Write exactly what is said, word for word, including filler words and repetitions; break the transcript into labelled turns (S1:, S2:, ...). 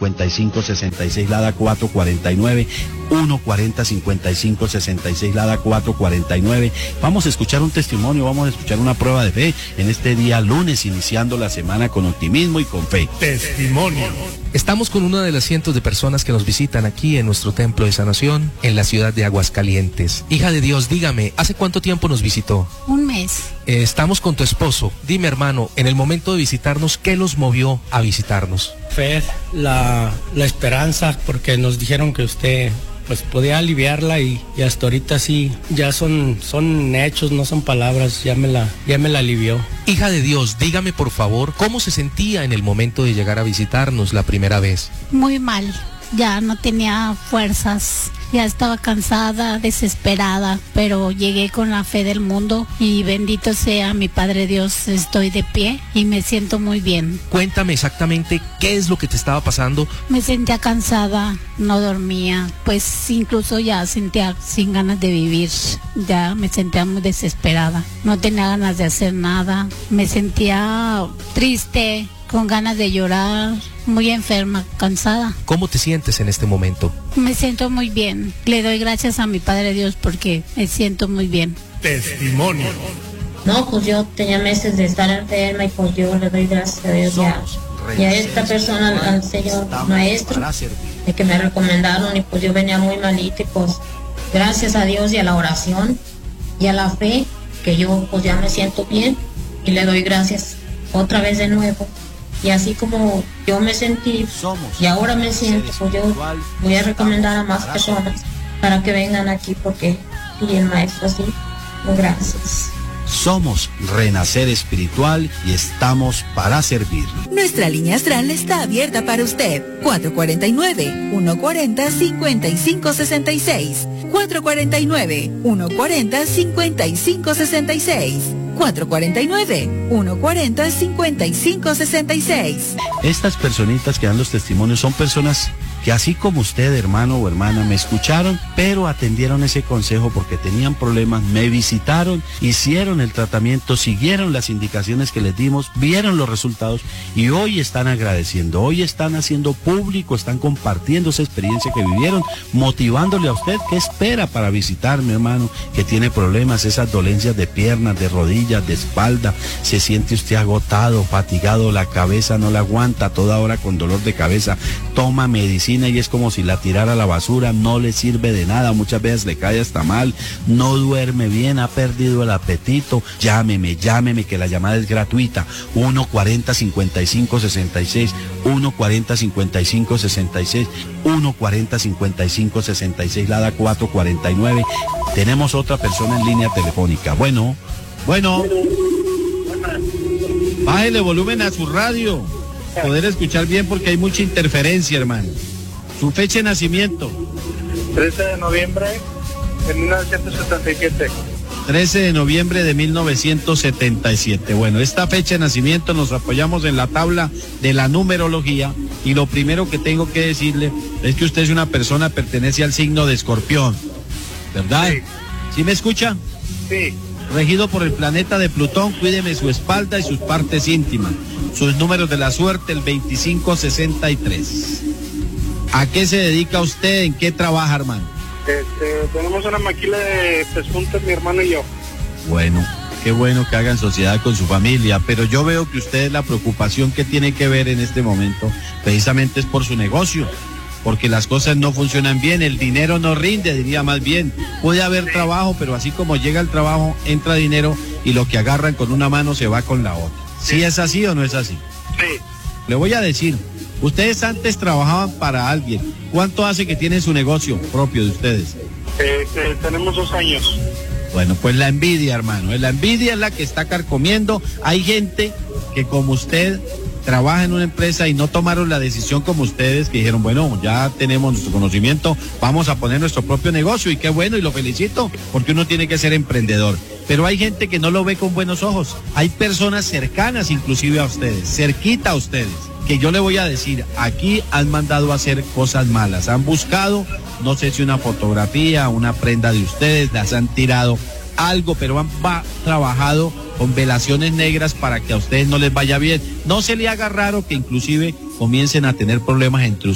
S1: cincuenta y cinco sesenta y seis, Lada cuatro cuarenta y nueve, uno cuarenta cincuenta y cinco sesenta y seis, Lada cuatro cuarenta y nueve. Vamos a escuchar un testimonio, vamos a escuchar una prueba de fe en este día lunes, iniciando la semana con optimismo y con fe.
S2: Testimonio.
S3: Estamos con una de las cientos de personas que nos visitan aquí en nuestro templo de sanación en la ciudad de Aguascalientes. Hija de Dios, dígame, ¿hace cuánto tiempo nos visitó?
S4: Un mes.
S3: Eh, estamos con tu esposo. Dime, hermano, en el momento de visitarnos, ¿qué los movió a visitarnos?
S5: Fe, la, la esperanza, porque nos dijeron que usted pues podía aliviarla y, y hasta ahorita sí, ya son, son hechos, no son palabras, ya me la, ya me la alivió.
S3: Hija de Dios, dígame por favor, ¿cómo se sentía en el momento de llegar a visitarnos la primera vez?
S4: Muy mal, ya no tenía fuerzas, ya estaba cansada, desesperada, pero llegué con la fe del mundo y bendito sea mi Padre Dios, estoy de pie y me siento muy bien.
S3: Cuéntame exactamente qué es lo que te estaba pasando.
S4: Me sentía cansada, no dormía, pues incluso ya sentía sin ganas de vivir, ya me sentía muy desesperada, no tenía ganas de hacer nada, me sentía triste, con ganas de llorar, muy enferma, cansada.
S3: ¿Cómo te sientes en este momento?
S4: Me siento muy bien. Le doy gracias a mi Padre Dios porque me siento muy bien.
S2: Testimonio.
S6: No, pues yo tenía meses de estar enferma y pues yo le doy gracias a Dios y a, y a esta persona, al señor maestro, de que me recomendaron y pues yo venía muy malita y pues gracias a Dios y a la oración y a la fe que yo pues ya me siento bien y le doy gracias otra vez de nuevo. Y así como yo me sentí y ahora me siento, pues yo voy a recomendar a más personas para que vengan aquí porque y el maestro así, pues gracias.
S1: Somos Renacer Espiritual y estamos para servir.
S7: Nuestra línea astral está abierta para usted. cuatro cuarenta y nueve, uno cuarenta, cincuenta y cinco sesenta y seis. cuatro cuarenta y nueve, uno cuarenta, cincuenta y cinco sesenta y seis. cuatro cuarenta y nueve, uno cuarenta, cincuenta y cinco sesenta y seis.
S1: Estas personitas que dan los testimonios son personas que así como usted, hermano o hermana, me escucharon, pero atendieron ese consejo porque tenían problemas, me visitaron, hicieron el tratamiento, siguieron las indicaciones que les dimos, vieron los resultados y hoy están agradeciendo, hoy están haciendo público, están compartiendo esa experiencia que vivieron, motivándole a usted que espera para visitarme, hermano, que tiene problemas, esas dolencias de piernas, de rodillas, de espalda, se siente usted agotado, fatigado, la cabeza no la aguanta, toda hora con dolor de cabeza, toma medicina y es como si la tirara a la basura, no le sirve de nada, muchas veces le cae hasta mal, no duerme bien, ha perdido el apetito, llámeme, llámeme que la llamada es gratuita, uno cuarenta, cincuenta y cinco sesenta y seis, uno cuarenta, cincuenta y cinco sesenta y seis, uno cuarenta, cincuenta y cinco sesenta y seis, Lada cuatro cuarenta y nueve. Tenemos otra persona en línea telefónica. Bueno, bueno, bájele volumen a su radio, poder escuchar bien porque hay mucha interferencia, hermano. Su fecha de nacimiento.
S8: trece de noviembre de mil novecientos setenta y siete.
S1: trece de noviembre de mil novecientos setenta y siete. Bueno, esta fecha de nacimiento nos apoyamos en la tabla de la numerología y lo primero que tengo que decirle es que usted es una persona, pertenece al signo de Escorpión, ¿verdad?
S8: Sí.
S1: ¿Sí me escucha?
S8: Sí.
S1: Regido por el planeta de Plutón, cuídeme su espalda y sus partes íntimas. Sus números de la suerte, el veinticinco sesenta y tres. ¿A qué se dedica usted? ¿En qué trabaja, hermano?
S8: Este, tenemos una maquila de pespuntas, mi hermano y yo.
S1: Bueno, qué bueno que hagan sociedad con su familia, pero yo veo que usted la preocupación que tiene que ver en este momento precisamente es por su negocio, porque las cosas no funcionan bien, el dinero no rinde, diría más bien. Puede haber sí. trabajo, pero así como llega el trabajo, entra dinero y lo que agarran con una mano se va con la otra. ¿Sí, ¿Sí es así o no es así?
S8: Sí.
S1: Le voy a decir, ustedes antes trabajaban para alguien. ¿Cuánto hace que tienen su negocio propio de ustedes?
S8: Eh, eh, tenemos dos años.
S1: Bueno, pues la envidia, hermano. La envidia es la que está carcomiendo. Hay gente que como usted trabaja en una empresa y no tomaron la decisión como ustedes, que dijeron, bueno, ya tenemos nuestro conocimiento, vamos a poner nuestro propio negocio, y qué bueno, y lo felicito, porque uno tiene que ser emprendedor. Pero hay gente que no lo ve con buenos ojos. Hay personas cercanas inclusive a ustedes, cerquita a ustedes, que yo le voy a decir, aquí han mandado a hacer cosas malas, han buscado, no sé si una fotografía, una prenda de ustedes, las han tirado algo, pero han va, trabajado con velaciones negras para que a ustedes no les vaya bien. No se le haga raro que inclusive comiencen a tener problemas entre ustedes.